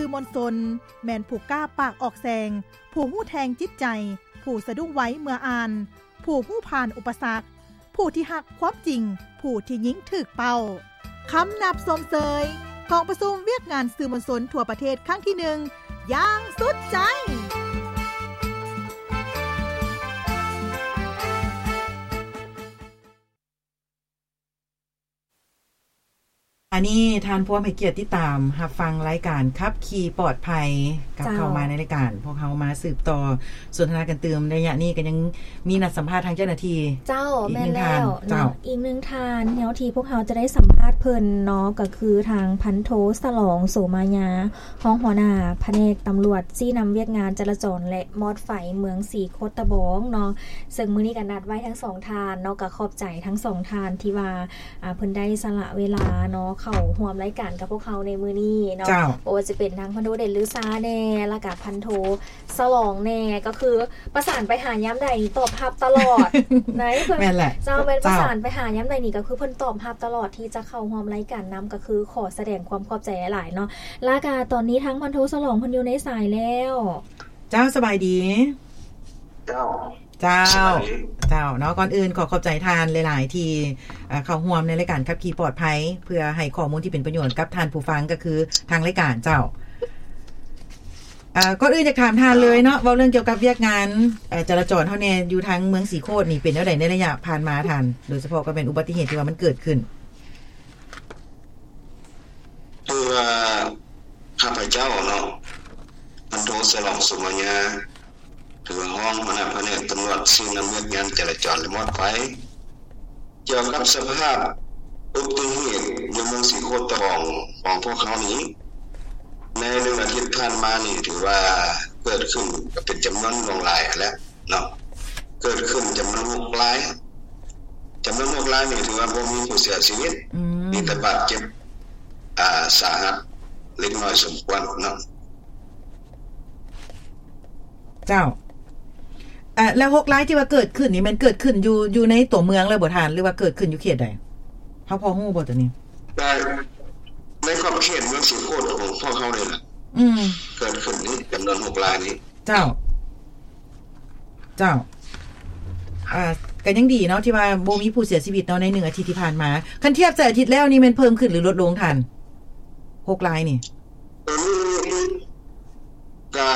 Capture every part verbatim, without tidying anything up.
อมวลชนแม่นผู้กล้าปากออกแสงผู้ฮู้แทงจิตใจผู้สะดุ้งไว้เมื่ออ่านผู้ฮู้ผ่านอุปสรรคผู้ที่หักความจริงผู้ที่ยิงถึกเป้าคำนับสมเสยกองประชุมเวียกงานสื่อมวลชนทั่วประเทศครั้งที่หนึ่งอย่างสุดใจอันนี้ท่านผู้ให้เกียรติติดตามรับฟังรายการขับขี่ปลอดภัยกับเข้ามาในรายการพวกเขามาสืบต่อสนทนากันเติมในระยะนี้ก็ยังมีนัดสัมภาษณ์ทางเจ้าหน้าที่เจ้าแม่นแล้วเนาะอีกหนึ่งทานแนวที่พวกเขาจะได้สัมภาษณ์เพิ่นเนาะก็คือทางพันโทสลองโสมายาห้องหัวหน้าแผนกตำรวจที่นำเวียกงานจราจรและมอดไฟเมืองสีโคตะบองเนาะซึ่งมื้อนี้ก็นัดไว้ทั้งสองทานเนาะก็ขอบใจทั้งสองทานที่ว่าอ่าเพิ่นได้สละเวลาเนาะเข้าร่วมรายการกับพวกเขาในมื้อนี้เนาะโอ้จะเป็นทางพันโทเดชลือซาแน่แล้วก็พันโทสลองแน่ก็คือประสานไปหาย้ำใดตอบรับตลอดไหนเพิ่นแม่นแหละเจ้าเป็นประสานไปหาย้ำใดนี่ก็คือเพิ่นตอบรับตลอดที่จะเข้าร่วมรายการนำก็คือขอแสดงความขอบใจหลายเนาะแล้วก็ตอนนี้ทั้งพันโทสลองเพิ่นอยู่ในสายแล้วเจ้าสบายดีเจ้าเจ้าเจ้าเนาะก่อนอื่นขอขอบใจทานหลายๆที่เข้าร่วมในรายการขับขี่ปลอดภัยเพื่อให้ข้อมูลที่เป็นประโยชน์กับท่านผู้ฟังก็คือทางรายการเจ้าอ่าก่อนอื่นจะถามทานเลยเนาะเว้าเรื่องเกี่ยวกับเวียกงานเอ่อจราจรเฮาเนี่ยอยู่ทางเมืองสีโคตรนี่เป็นแนวใดในระยะผ่านมาทานโดยเฉพาะก็เป็นอุบัติเหตุที่ว่ามันเกิดขึ้นคือว่าข้าพเจ้าเนาะพันโทสลองสุมายาถือห้องหัวหน้าแผนกตำรวจซึ่งนำเวียกงานจราจรและมอดไฟเกี่ยวกับสภาพอุบัติเหตุในเมืองสีโคตะบองของพวกเขานี้ในหนึ่งอาทิตย์ผ่านมานี่ถือว่าเกิดขึ้นก็เป็นจำนวนหลงหลายแล้วเนาะเกิดขึ้นจำนวนหกรายจำนวนหกรายนี่ถือว่าบ่มีผู้เสียชีวิตมีแต่บาดเจ็บอ่าสาหัสเล็กน้อยสมควรเนาะเจ้าอ่ะแล้วหกรายที่ว่าเกิดขึ้นนี่มันเกิดขึ้นอยู่อยู่ในตัวเมืองเลยบ่ทานหรือว่าเกิดขึ้นอยู่เขตใดเฮาพอฮู้บ่ตัวนี้ได้ในขอบเขตเมืองสีโคตรของพวกเขาเลยล่ะอืมเกิดขึ้นนี่จำนวนหกรายนี้เจ้าเจ้าอ่าก็ยังดีเนาะที่ว่าบ่มีผู้เสียชีวิตเนาะในหนึ่งอาทิตย์ที่ผ่านมาคันเทียบจากอาทิตย์แล้วนี่มันเพิ่มขึ้นหรือลดลงทันหกรายนี่เออก็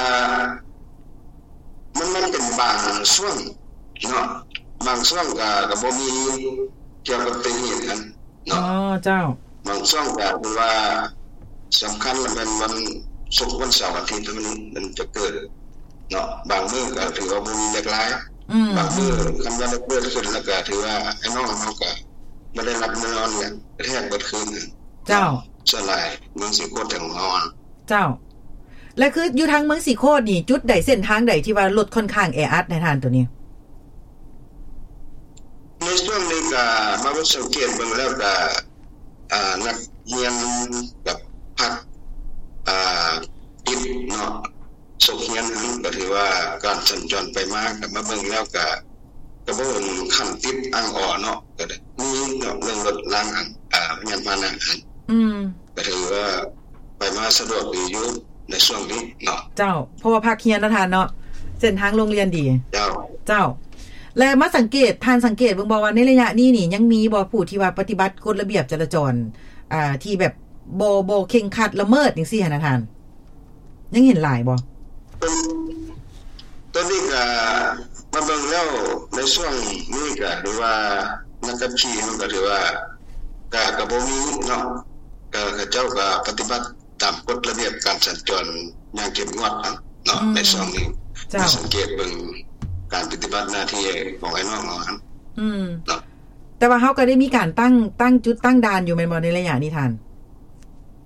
มันมันเป็นบางช่วงเนาะบางช่วงก็ก็บ่มีเกี่ยวกับตัวเหตุกันเนาะอ๋อเจ้าบางช่วงก็คือว่าสำคัญแล้วมันมันศุกร์วันเสาร์อาทิตย์มันมันจะเกิดเนาะบางมื้อก็ถือว่าบ่มีเล็กหลายบางมื้อคันว่าเกิดขึ้นแล้วก็ถือว่าไอ้น้องเฮาก็บ่ได้รับนอนเนี่ยแทบเบิดคืนเจ้าส่วนหลายเมืองสีโคตรถึงนอนเจ้าและคืออยู่ทางเมืองสีโคตรนี่จุดใดเส้นทางใดที่ว่ารถค่อนข้างแออัดในทานตัวนี้ในช่วงนี้ก็มาสังเกตเบิ่งแล้วก็อ่านักเรียนกับพักอ่าปิดเนาะสุขเรียนนั้นก็ถือว่าการสัญจรไปมาก็มาเบิ่งแล้วก็ก็บ่คันติดอ่างอ่อเนาะก็มีเนาะเรื่องรถล้างอ่าพยานพาหนะอืมก็ถือว่าไปมาสะดวกดีอยู่ในช่วงนี้เนาะเจ้าเพราะว่าภาคเรียนนะทานเนาะเส้นทางโรงเรียนดีเจ้าเจ้าและมาสังเกตทานสังเกตเบิ่งบ่ว่าในระยะนี้นี่ยังมีบ่ผู้ที่ว่าปฏิบัติกฎระเบียบจราจรอ่าที่แบบบ่บ่เคร่งครัดละเมิดจังซี่หั่นน่ะทานยังเห็นหลายบ่ตอนนี้ก็มาเบิ่งแล้วในช่วงนี้ก็ถือว่านักขับขี่มันก็ถือว่าก็ก็บ่มีเนาะก็เจ้าก็ปฏิบัติตามกฎระเบียบการสัญจรอย่างเข้มงวดเนาะในช่วงนี้สังเกตเบิ่งการปฏิบัติหน้าที่ของไอ้น้องๆอืมเนาะแต่ว่าเฮาก็ได้มีการตั้งตั้งจุดตั้งด่านอยู่แม่นบ่ในระยะนี้ท่าน